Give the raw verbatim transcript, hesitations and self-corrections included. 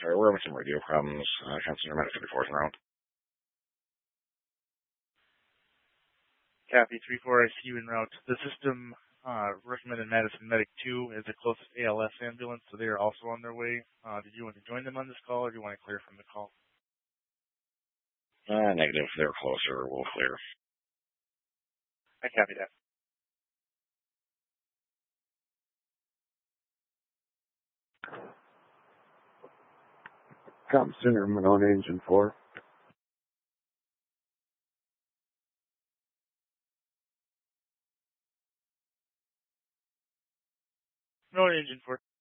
sorry, we're having some radio problems. Uh, Consumer Medic fifty-fourth round. Copy, three four, I see you en route. The system uh, recommended Madison Medic two as the closest A L S ambulance, so they are also on their way. Uh, did you want to join them on this call, or do you want to clear from the call? Uh, negative. They're closer. We'll clear. I copy that. Com Center, Monona Engine four. No, Engine four.